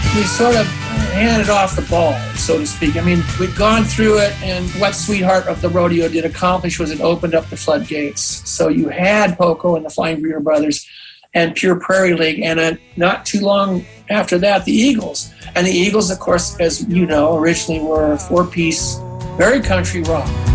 we sort of handed off the ball, so to speak. I mean, we'd gone through it, and what Sweetheart of the Rodeo did accomplish was it opened up the floodgates. So you had Poco and the Flying Greener Brothers and Pure Prairie League, and not too long after that, the Eagles. And the Eagles, of course, as you know, originally were a four-piece, very country rock.